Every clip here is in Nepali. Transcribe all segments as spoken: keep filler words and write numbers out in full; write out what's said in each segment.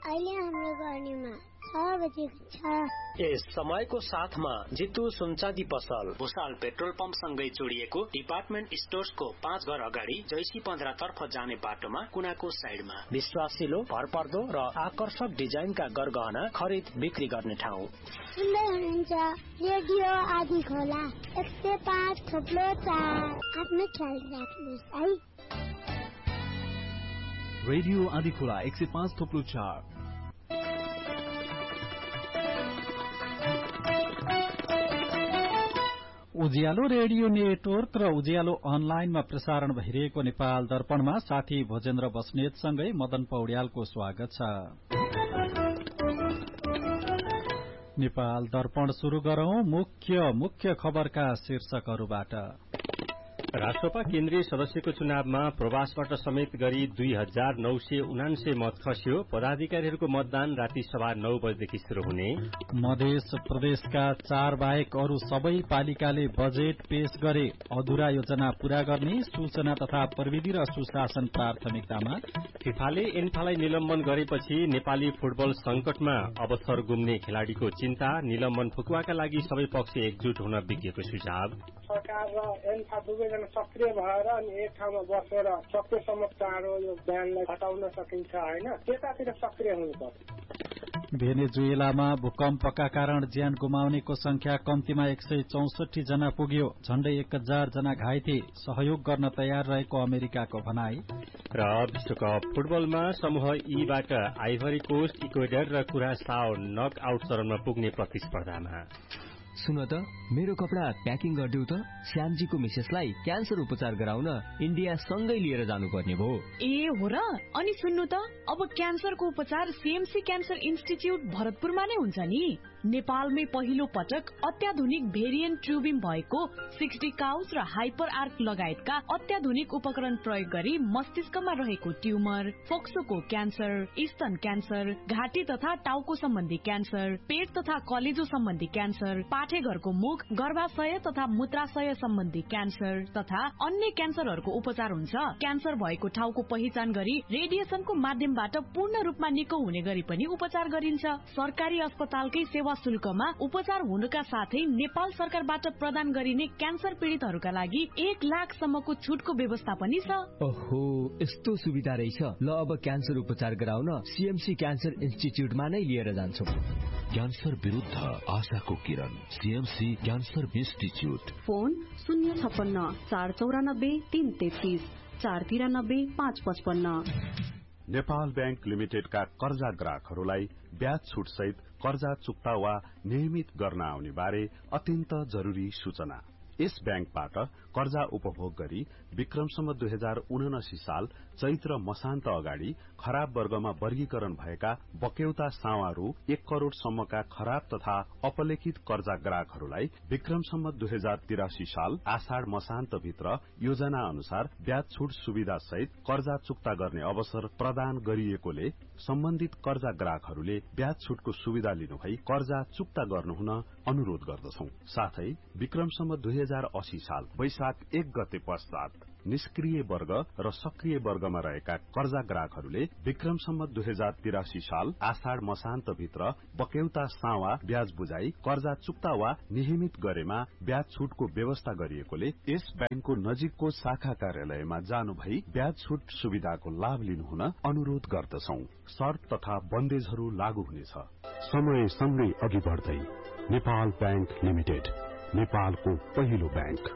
अहिले हाम्रो गर्नेमा छ बजेको छ। यस समयको साथमा जितु सुनचाँदी पसल भुसाल पेट्रोल पम्प सँगै जोडिएको डिपार्टमेन्ट स्टोर्सको पाँच घर अगाडि जैसी पन्ध्र तर्फ जाने बाटोमा कुनाको साइडमा विश्वासिलो भरपर्दो र आकर्षक डिजाइनका गरगहना खरिद बिक्री गर्ने ठाउँ। सुन्दै हुनुहुन्छ रेडियो आदि खोला एक सय पाँच थप्लो चार। आफ्नो ख्याल राख्नुहोस् है। रेडियो आदि खोला एक सय पाँच थप्लो चार। उज्यालो रेडियो नेटवर्क र उज्यालो अनलाइनमा प्रसारण भइरहेको नेपाल दर्पणमा साथी भोजेन्द्र बस्नेतसँगै मदन पौड्यालको स्वागत छ। नेपाल दर्पण शुरू गरौं मुख्य मुख्य खबरका शीर्षकहरूबाट। राष्ट्रपा केन्द्रीय सदस्यको चुनावमा प्रवासबाट समेत गरी दुई हजार नौ सय उनान्सय मत खस्यो। पदाधिकारीहरूको मतदान राति सभा नौ बजेदेखि शुरू हुने। मध्य प्रदेशका चार बाहेक अरू सबै पालिकाले बजेट पेश गरे। अधुरा योजना पूरा गर्ने सूचना तथा प्रविधि र सुशासन प्राथमिकतामा। फिफाले एन्फालाई निलम्बन गरेपछि नेपाली फुटबल संकटमा। अवसर गुम्ने खेलाड़ीको चिन्ता। निलम्बन फुकुवाका लागि सबै पक्ष एकजुट हुन विज्ञको सुझाव। सरकार र एन्फा दुवैजना सक्रिय भएर अनि एक ठाउँमा बसेर सकेसम्म चाँडो यो ब्यानलाई हटाउन सकिन्छ होइन, त्यतातिर सक्रिय हुनुपर्छ। भेनेजुएलामा भूकम्पका कारण ज्यान गुमाउनेको संख्या कम्तीमा एक सय चौसठी जना पुग्यो। झण्डै एक हजार जना घाइते। सहयोग गर्न तयार रहेको अमेरिकाको भनाई। र विश्वकप फुटबलमा समूह ईबाट आइभरी कोस्ट, इक्वेडर र कुरासाओ नक आउट चरणमा पुग्ने प्रतिस्पर्धामा। सुन त मेरो कपडा प्याकिङ गरिदेऊ त। श्यामजीको मिसेसलाई क्यान्सर उपचार गराउन इन्डिया सँगै लिएर जानुपर्ने भयो। ए हो र। अनि सुन्नु त अब क्यान्सरको उपचार सीएमसी क्यान्सर इन्स्टिच्युट भरतपुरमा नै हुन्छ नि। नेपालमै पहिलो पटक अत्याधुनिक भेरिएन्ट ट्युबिम भएको सिक्सटी काउस र हाइपर आर्क लगायतका अत्याधुनिक उपकरण प्रयोग गरी मस्तिष्कमा रहेको ट्युमर, फोक्सोको क्यान्सर, स्तन क्यान्सर, घाँटी तथा टाउको सम्बन्धी क्यान्सर, पेट तथा कलेजो सम्बन्धी क्यान्सर, पाठेघरको मुख, गर्भाशय तथा मूत्राशय सम्बन्धी क्यान्सर तथा अन्य क्यान्सरहरूको उपचार हुन्छ। क्यान्सर भएको ठाउँको पहिचान गरी रेडिएसनको माध्यमबाट पूर्ण रूपमा निको हुने गरी पनि उपचार गरिन्छ। सरकारी अस्पतालकै सेवा शुल्कमा उपचार हुनुका साथै नेपाल सरकारबाट प्रदान गरिने क्यान्सर पीड़ितहरूका लागि एक लाख सम्मको छुटको व्यवस्था पनि छ। ओहो, यस्तो सुविधा रहेछ। ल अब क्यान्सर उपचार गराउन सीएमसी क्यान्सर इन्स्टिच्युटमा नै लिएर जान्छौं। क्यान्सर विरुद्ध आशाको किरण, सीएमसी क्यान्सर इन्स्टिच्युट। फोन शून्य छप्पन्न चार चौरानब्बे तीन तेत्तीस चार तिरानब्बे पाँच पचपन्न। नेपाल बैंक लिमिटेडका कर्जा ग्राहकहरूलाई ब्याज छुट सहित कर्जा चुक्ता वा नियमित गर्न आउने बारे अत्यन्त जरूरी सूचना। यस बैंकबाट कर्जा उपभोग गरी विक्रमसम्म दुई हजार उनासी साल चैत्र मसान्त अगाडि खराब वर्गमा वर्गीकरण भएका बक्यौता सावारू एक करोड़ सम्मका खराब तथा अपलेखित कर्जा ग्राहकहरूलाई विक्रमसम्म दुई हजार तिरासी साल आषाढ़ मसान्त भित्र योजना अनुसार ब्याज छुट सुविधा सहित कर्जा चुक्ता गर्ने अवसर प्रदान गरिएकोले सम्बन्धित कर्जा ग्राहकहरूले ब्याज छुटको सुविधा लिनुभई कर्जा चुक्ता गर्नुहुन अनुरोध गर्दछौं। साथै विक्रमसम्म दुई हजार अस्सी साल वैशाख एक गते पश्चात निष्क्रिय वर्ग र सक्रिय वर्गमा रहेका कर्जा ग्राहकहरूले विक्रमसम्म दुई हजार तिरासी साल आषाढ़ मसान्त भित्र बक्यौता सावा ब्याज बुझाई कर्जा चुक्ता वा नियमित गरेमा ब्याज छुटको व्यवस्था गरिएकोले यस बैंकको नजिकको शाखा कार्यालयमा जानु भई ब्याज छुट सुविधाको लाभ लिनुहुन अनुरोध गर्दछौं। शर्त तथा बन्देजहरू लागू हुनेछ। समय सँगै अघि बढ्दै नेपाल बैंक लिमिटेड, नेपालको पहिलो बैंक।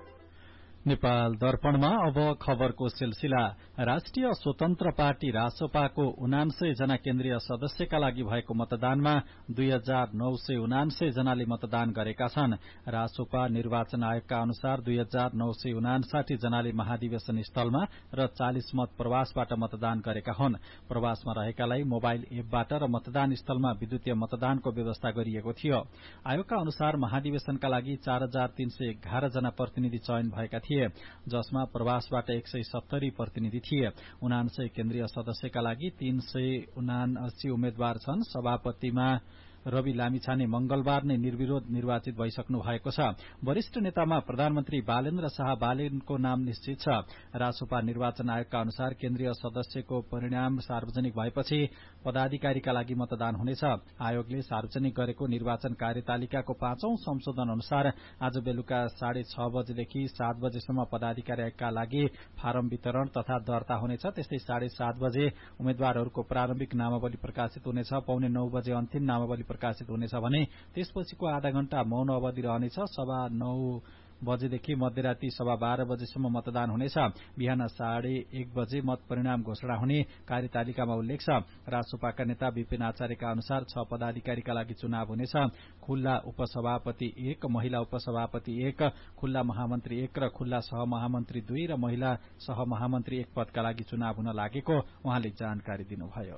नेपाल दर्पणमा अब खबरको सिलसिला। राष्ट्रिय स्वतन्त्र पार्टी रासपाको उनान्सय जना केन्द्रीय सदस्यका लागि भएको मतदानमा दुई हजार नौ सय उनान्सय जनाले मतदान गरेका छन्। रासोपा निर्वाचन आयोगका अनुसार दुई हजार नौ सय उनासाठी जनाले महाधिवेशन स्थलमा र चालिस मत प्रवासबाट मतदान गरेका हुन्। प्रवासमा रहेकालाई मोबाइल एपबाट र मतदान स्थलमा विद्युतीय मतदानको व्यवस्था गरिएको थियो। आयोगका अनुसार महाधिवेशनका लागि चार हजार तीन सय एघार जना प्रतिनिधि चयन भएका थिए, जसमा प्रवासबाट एक सय सत्तरी प्रतिनिधि थिए। उनान्सय केन्द्रीय सदस्यका लागि तीन सय उनासी उम्मेद्वार छन्। सभापतिमा रवि लामिछाने मंगलबार नै निर्विरोध निर्वाचित भइसक्नु भएको छ। वरिष्ठ नेतामा प्रधानमन्त्री बालेन्द्र शाह बालेनको नाम निश्चित छ। रासोपा निर्वाचन आयोगका अनुसार केन्द्रीय सदस्यको परिणाम सार्वजनिक भएपछि पदाधिकारीका लागि मतदान हुनेछ। आयोगले सार्वजनिक गरेको निर्वाचन कार्यतालिकाको पाँचौं संशोधन अनुसार आज बेलुका साढे छ बजेदेखि सात बजेसम्म पदाधिकारीका लागि फारम वितरण तथा दर्ता हुनेछ। त्यस्तै साढे सात बजे उम्मेद्वारहरूको प्रारम्भिक नामावली प्रकाशित हुनेछ। पौने नौ बजे अन्तिम नामावली प्रकाशित हुनेछ भने त्यसपछिको आधा घण्टा मौन अवधि रहनेछ। सभा नौ बजेदेखि मध्यराती सभा बाह्र बजेसम्म मतदान हुनेछ। बिहान साढे एक बजे मत परिणाम घोषणा हुने कार्यतालिकामा उल्लेख छ। रासोपाका नेता विपिन आचार्यका अनुसार छ पदाधिकारीका लागि चुनाव हुनेछ। खुल्ला उपसभापति एक, महिला उपसभापति एक, खुल्ला महामन्त्री एक र खुल्ला सहमहामन्त्री दुई र महिला सहमहामन्त्री एक पदका लागि चुनाव हुन लागेको उहाँले जानकारी दिनुभयो।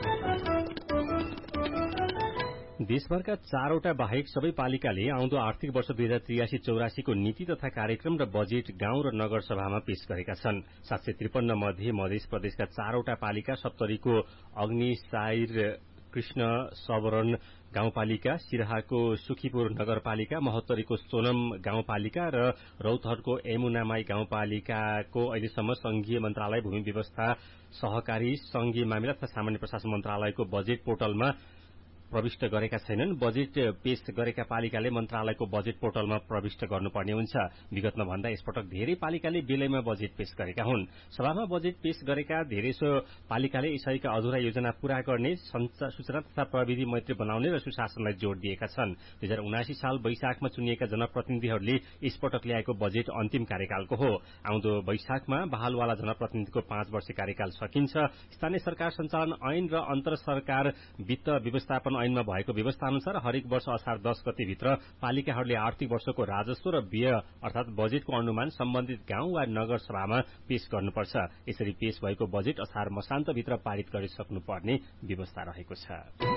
देशभरका चारवटा बाहेक सबै पालिकाले आउँदो आर्थिक वर्ष दुई हजार त्रियासी चौरासीको नीति तथा कार्यक्रम र बजेट गाउँ र नगर सभामा पेश गरेका छन्। सात सय त्रिपन्न मध्ये मध्य प्रदेशका चारवटा पालिका सप्तरीको अग्निसायर कृष्ण सबरण गाउँपालिका, सिराहाको सुखीपुर नगरपालिका, महोत्तरीको सोनम गाउँपालिका र रौतहटको यमुनामाई गाउँपालिकाको अहिलेसम्म संघीय मन्त्रालय भूमि व्यवस्था सहकारी संघीय मामिला तथा सामान्य प्रशासन मन्त्रालयको बजेट पोर्टलमा प्रविष्ट गरेका छैनन्। बजेट पेश गरेका पालिकाले मन्त्रालयको बजेट पोर्टलमा प्रविष्ट गर्नुपर्ने हुन्छ। विगतमा भन्दा यसपटक धेरै पालिकाले बेलैमा बजेट पेश गरेका हुन्। सभामा बजेट पेश गरेका धेरैसो पालिकाले यसैका अधुरा योजना पूरा गर्ने, सूचना तथा प्रविधि मैत्री बनाउने र सुशासनलाई जोड़ दिएका छन्। दुई हजार उनासी साल वैशाखमा चुनिएका जनप्रतिनिधिहरूले यसपटक ल्याएको बजेट अन्तिम कार्यकालको हो। आउँदो वैशाखमा बहालवाला जनप्रतिनिधिको पाँच वर्ष कार्यकाल सकिन्छ। स्थानीय सरकार सञ्चालन ऐन र अन्तर सरकार वित्त व्यवस्थापन ऐनमा भएको व्यवस्था अनुसार हरेक वर्ष असार दस गतेभित्र पालिकाहरूले आर्थिक वर्षको राजस्व र व्यय अर्थात बजेटको अनुमान सम्बन्धित गाउँ वा नगर सभामा पेश गर्नुपर्छ। यसरी पेश भएको बजेट असार मसान्तभित्र पारित गरिसक्नुपर्ने व्यवस्था रहेको छ।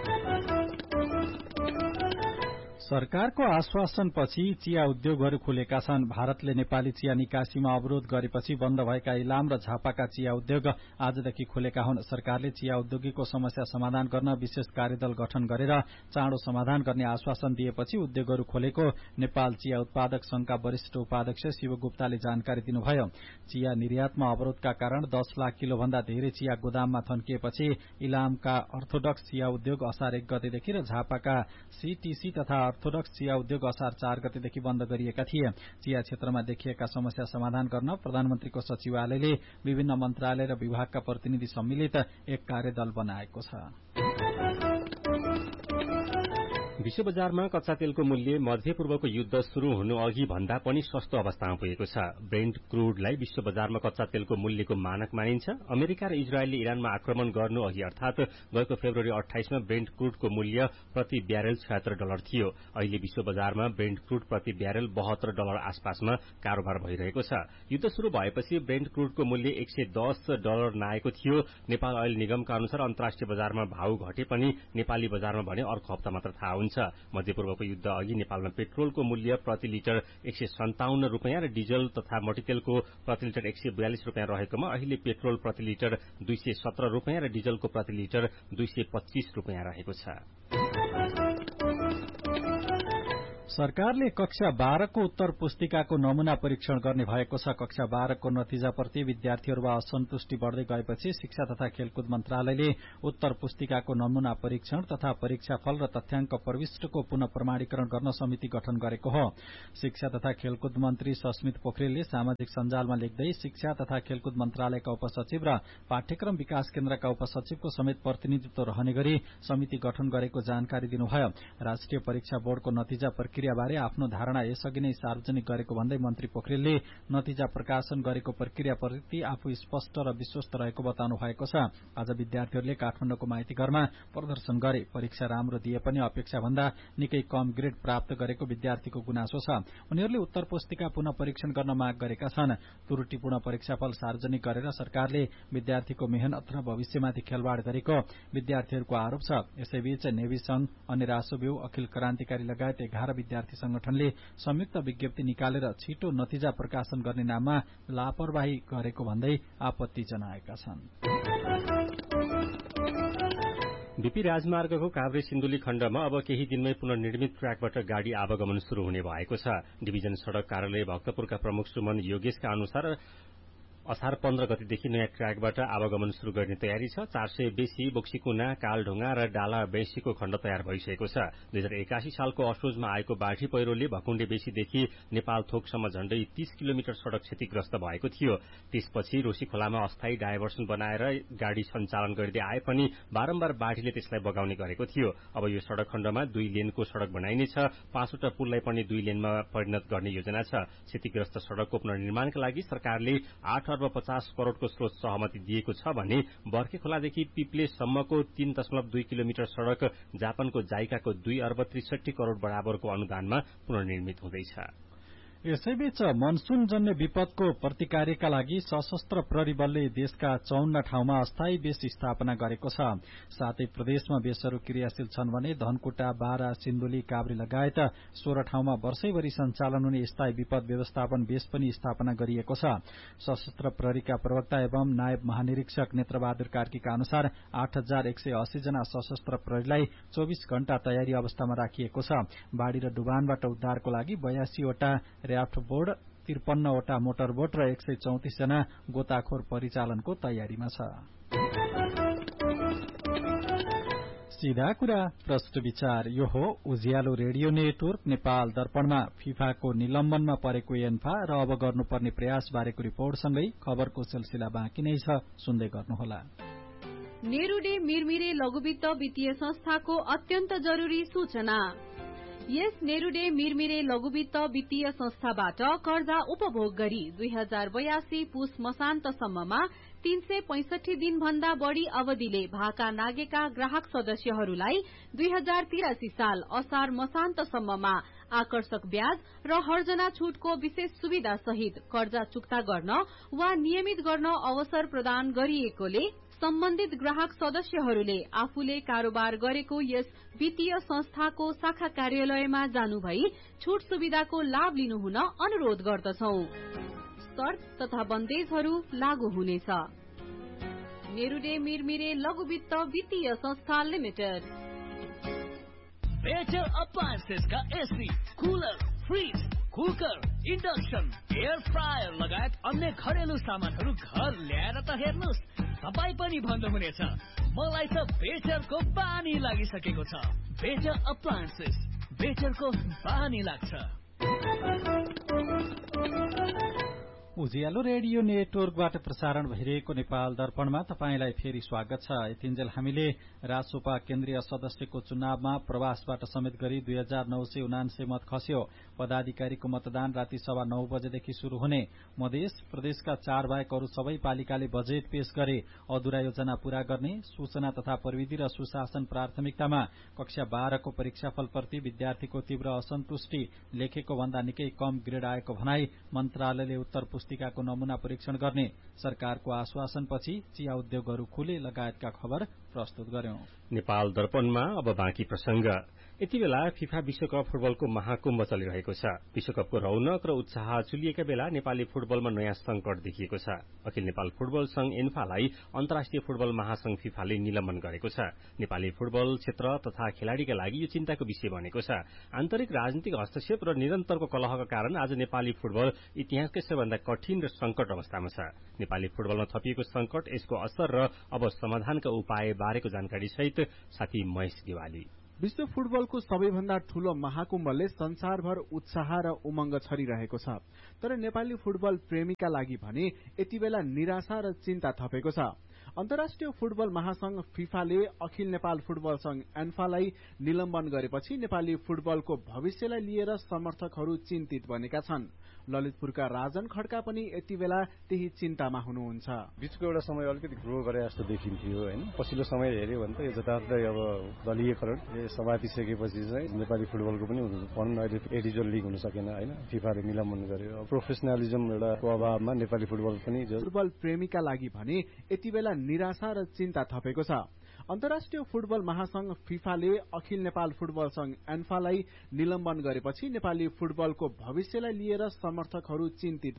सरकारको आश्वासनपछि चिया उद्योगहरू खुलेका छन्। भारतले नेपाली चिया निकासीमा अवरोध गरेपछि बन्द भएका इलाम र झापाका चिया उद्योग आजदेखि खुलेका हुन्। सरकारले चिया उद्योगीको समस्या समाधान गर्न विशेष कार्यदल गठन गरेर चाँडो समाधान गर्ने आश्वासन दिएपछि उद्योगहरू खोलेको नेपाल चिया उत्पादक संघका वरिष्ठ उपाध्यक्ष शिव गुप्ताले जानकारी दिनुभयो। चिया निर्यातमा अवरोधका कारण दस लाख किलो भन्दा धेरै चिया गोदाममा थन्किएपछि इलामका अर्थोडक्स चिया उद्योग असार एक गतेदेखि र झापाका सीटीसी तथा अर्थोडक्स चिया उद्योग असार चार गतेदेखि बन्द गरिएका थिए। चिया क्षेत्रमा देखिएका समस्या समाधान गर्न प्रधानमन्त्रीको सचिवालयले विभिन्न मन्त्रालय र विभागका प्रतिनिधि सम्मिलित एक कार्यदल बनाएको छ। विश्व बजारमा कच्चा तेलको मूल्य मध्य पूर्वको युद्ध शुरू हुनु अघि भन्दा पनि सस्तो अवस्थामा पुगेको छ। ब्रेन्ट क्रूडलाई विश्व बजारमा कच्चा तेलको मूल्यको मानक मानिन्छ। अमेरिका र इजरायलले इरानमा आक्रमण गर्नु अघि अर्थात गएको फेब्रुअरी अठाइसमा ब्रेन्ट क्रूडको मूल्य प्रति ब्यारेल छयत्तर डलर थियो। अहिले विश्व बजारमा ब्रेन्ट क्रूड प्रति ब्यारेल बहत्तर डलर आसपासमा कारोबार भइरहेको छ। युद्ध शुरू भएपछि ब्रेन्ट क्रूडको मूल्य एक सय दस डलर नाएको थियो। नेपाल ऑयल निगमका अनुसार अन्तर्राष्ट्रिय बजारमा भाउ घटे पनि नेपाली बजारमा भने अर्को हप्ता मात्र थाहा हुन्छ। मध्यपूर्वको युद्ध अघि नेपालमा पेट्रोलको मूल्य प्रति लिटर एक सय सन्ताउन्न रूपियाँ र डिजल तथा मट्टीतेलको प्रति लिटर एक सय बयालिस रूपियाँ रहेकोमा अहिले पेट्रोल प्रति लिटर दुई सय सत्र रूपियाँ र डिजलको प्रति लिटर दुई सय पच्चीस रूपियाँ रहेको छ। सरकारले कक्षा बाह्रको उत्तर पुस्तिकाको नमूना परीक्षण गर्ने भएको छ। कक्षा बाह्रको नतिजाप्रति विद्यार्थीहरूमा असन्तुष्टि बढ़दै गएपछि शिक्षा तथा खेलकुद मन्त्रालयले उत्तर पुस्तिकाको नमूना परीक्षण तथा परीक्षाफल र तथ्याङ्क प्रविष्टको पुनः प्रमाणीकरण गर्न समिति गठन गरेको हो। शिक्षा तथा खेलकुद मन्त्री सस्मित पोखरेलले सामाजिक सञ्जालमा लेख्दै शिक्षा तथा खेलकुद मन्त्रालयका उपसचिव र पाठ्यक्रम विकास केन्द्रका उपसचिवको समेत प्रतिनिधित्व रहने गरी समिति गठन गरेको जानकारी दिनुभयो। राष्ट्रिय परीक्षा बोर्डको नतिजा प्रक्रियाबारे आफ्नो धारणा यसअघि नै सार्वजनिक गरेको भन्दै मन्त्री पोखरेलले नतिजा प्रकाशन गरेको प्रक्रियाप्रति आफू स्पष्ट र विश्वस्त रहेको बताउनु भएको छ। आज विद्यार्थीहरूले काठमाडौँको माइतीघरमा प्रदर्शन गरे। परीक्षा राम्रो दिए पनि अपेक्षा भन्दा निकै कम ग्रेड प्राप्त गरेको विद्यार्थीको गुनासो छ। उनीहरूले उत्तर पुस्तिका पुनः परीक्षण गर्न माग गरेका छन्। त्रुटिपूर्ण परीक्षाफल सार्वजनिक गरेर सरकारले विद्यार्थीको मेहनत र भविष्यमाथि खेलवाड़ गरेको विद्यार्थीहरूको आरोप छ। यसैबीच नेभी संघ, अन्य रासोव्यू, अखिल क्रान्तिकारी लगायत एघार विद्यार्थी संगठनले संयुक्त विज्ञप्ति निकालेर छिटो नतिजा प्रकाशन गर्ने नाममा लापरवाही गरेको भन्दै आपत्ति जनाएका छन्। बीपी राजमार्गको काभ्रे सिन्धुली खण्डमा अब केही दिनमै पुनर्निर्मित ट्र्याकबाट गाड़ी आवागमन शुरू हुने भएको छ। डिभिजन सड़क कार्यालय भक्तपुरका प्रमुख सुमन योगेशका अनुसार असार पन्ध्र गतिदेखि नयाँ ट्र्याकबाट आवागमन शुरू गर्ने तयारी छ। चार सय बेसी बोक्सीकुना, कालढुङ्गा र डाला बेसीको खण्ड तयार भइसकेको छ। दुई हजार एकासी सालको असोजमा आएको बाढ़ी पहिरोले भकुण्डे बेसीदेखि नेपाल थोकसम्म झण्डै तीस किलोमिटर सड़क क्षतिग्रस्त भएको थियो। त्यसपछि रोशी खोलामा अस्थायी डायभर्सन बनाएर गाड़ी सञ्चालन गर्दै आए पनि बारम्बार बाढ़ीले त्यसलाई बगाउने गरेको थियो। अब यो सड़क खण्डमा दुई लेनको सड़क बनाइनेछ। पाँचवटा पुललाई पनि दुई लेनमा परिणत गर्ने योजना छ। क्षतिग्रस्त सड़कको पुनर्निर्माणका लागि सरकारले आठ अर्ब पचास करोड़को स्रोत सहमति दिएको छ भने बर्खे खोलादेखि पिप्लेसम्मको तीन दशमलव दुई किलोमिटर सड़क जापानको जाइकाको दुई अर्ब त्रिसठी करोड़ बराबरको अनुदानमा पुनर्निर्मित हुँदैछ। यसैबीच मनसून जन्य विपदको प्रतिकारका लागि सशस्त्र प्रहरी बलले देशका चौन्न ठाउँमा अस्थायी बेस स्थापना गरेको छ। साथै प्रदेशमा बेसहरू क्रियाशील छन् भने धनकुटा, बारा, सिन्धुली, काभ्रे लगायत सोह्र ठाउँमा वर्षैभरि सञ्चालन हुने स्थायी विपद व्यवस्थापन बेस पनि स्थापना गरिएको छ। सशस्त्र प्रहरीका प्रवक्ता एवं नायब महानिरीक्षक नेत्रबहादुर कार्कीका अनुसार आठ हजार एक सय अस्सी जना सशस्त्र प्रहरीलाई चौबीस घण्टा तयारी अवस्थामा राखिएको छ। बाढ़ी र डुबानबाट उद्धारको लागि बयासीवटा र्याफ्ट बोर्ड, त्रिपन्नवटा मोटर बोट र एक सय चौतिस जना गोताखोर परिचालनको तयारीमा छ। सीधा कुरा प्रश्न विचार यो हो उज्यालो रेडियो नेटवर्क नेपाल दर्पणमा फिफाको निलम्बनमा परेको एन्फा र अब गर्नुपर्ने प्रयास बारेको रिपोर्टसँगै खबरको सिलसिला बाँकी नै छ, सुन्दै गर्नुहोला। नेरूडे मिरमिरे लघुवित्त वित्तीय संस्थाको अत्यन्त जरूरी सूचना। यस नेरूडे मिरमिरे लघुवित्त वित्तीय संस्थाबाट कर्जा उपभोग गरी दुई हजार बयासी पुस मसान्तसम्ममा तीन सय पैंसठी दिन भन्दा बढ़ी अवधिले भाका नागेका ग्राहक सदस्यहरूलाई दुई हजार तिरासी साल असार मसान्तसम्ममा आकर्षक ब्याज र हर्जना छूटको विशेष सुविधा सहित कर्जा चुक्ता गर्न वा नियमित गर्न अवसर प्रदान गरिएकोले सम्बन्धित ग्राहक सदस्यहरूले आफूले कारोबार गरेको यस वित्तीय संस्थाको शाखा कार्यालयमा जानु भई छूट सुविधाको लाभ लिनुहुन अनुरोध गर्दछौ। शर्त तथा बन्देजहरू लागू हुनेछ। नेरूडे मिरमिरे लघुवित्त वित्तीय संस्था लिमिटेड। बेटर अप्लायन्सेस का AC, cooler, fridge, cooker, induction, air fryer लगायत अन्य घरेलु सामानहरू घर ल्याएर त हेर्नुहोस्, तपाईँ पनि भन्नुहुनेछ मलाई त बेटरको बानी लागिसकेको छ। बेटर अप्लायन्सेस, बेटरको बानी लाग्छ। उज्यालो रेडियो नेटवर्कबाट प्रसारण भइरहेको नेपाल दर्पणमा तपाईंलाई फेरि स्वागत छ। यतिन्जेल हामीले राजसपा केन्द्रीय सदस्यको चुनावमा प्रवासबाट समेत गरी दुई हजार नौ सय उनान्सय मत खस्यो। पदाधिकारीको मतदान राति सवा नौ बजेदेखि शुरू हुने। मधेस प्रदेशका चार बाहेक अरू सबै पालिकाले बजेट पेश गरे। अधुरा योजना पूरा गर्ने, सूचना तथा प्रविधि र सुशासन प्राथमिकतामा कक्षा बाह्रको परीक्षाफलप्रति विद्यार्थीको तीव्र असन्तुष्टि, लेखेको भन्दा निकै कम ग्रेड आएको भनाई, मन्त्रालयले उत्तर पुस्तिकाको नमूना परीक्षण गर्ने, सरकारको आश्वासनपछि चिया उद्योगहरू खुले लगायतका खबर प्रस्तुत गर्यौं। नेपाल दर्पणमा अब बाँकी प्रसंग। यति बेला फिफा विश्वकप फुटबलको महाकुम्भ चलिरहेको छ। विश्वकपको रौनक र उत्साह चुलिएका बेला नेपाली फुटबलमा नयाँ संकट देखिएको छ। अखिल नेपाल फुटबल संघ एन्फालाई अन्तर्राष्ट्रिय फुटबल महासंघ फिफाले निलम्बन गरेको छ। नेपाली फुटबल क्षेत्र तथा खेलाड़ीका लागि यो चिन्ताको विषय बनेको छ। आन्तरिक राजनीतिक हस्तक्षेप र निरन्तरको कलहका कारण आज नेपाली फुटबल इतिहासकै सबैभन्दा कठिन र संकट अवस्थामा छ। नेपाली फुटबलमा थपिएको संकट, यसको असर र अब समाधानका उपाय बारेको जानकारी सहित साथी महेश गेवाली। विश्व फुटबलको सबैभन्दा ठूलो महाकुम्भले संसारभर उत्साह र उमंग छरिरहेको छ। तर नेपाली फुटबल प्रेमीका लागि भने यति बेला निराशा र चिन्ता थपेको छ। अन्तर्राष्ट्रिय फुटबल महासंघ फिफाले अखिल नेपाल फुटबल संघ एन्फालाई निलम्बन गरेपछि नेपाली फुटबलको भविष्यलाई लिएर समर्थकहरू चिन्तित बनेका छन्। ललितपुरका राजन खड्का पनि यति बेला त्यही चिन्तामा हुनुहुन्छ। बीचको एउटा समय अलिकति ग्रो गरे जस्तो देखिन्थ्यो हैन। पछिल्लो समय हेर्यो भने त यो जताततै अब दलीयकरण समातिसकेपछि चाहिँ नेपाली फुटबलको पनि भनौँ न अहिले एडिजल लिग हुन सकेन हैन। फिफाले निलम्बन गर्यो। प्रोफेसनलिजम एउटाको अभावमा नेपाली फुटबल पनि फुटबल प्रेमीका लागि भने यति बेला निराशा र चिन्ता थपेको छ। अन्तर्राष्ट्रिय फुटबल महासंघ फिफाले अखिल नेपाल फुटबल संघ एन्फालाई निलम्बन गरेपछि नेपाली फुटबलको भविष्यलाई लिएर समर्थकहरू चिन्तित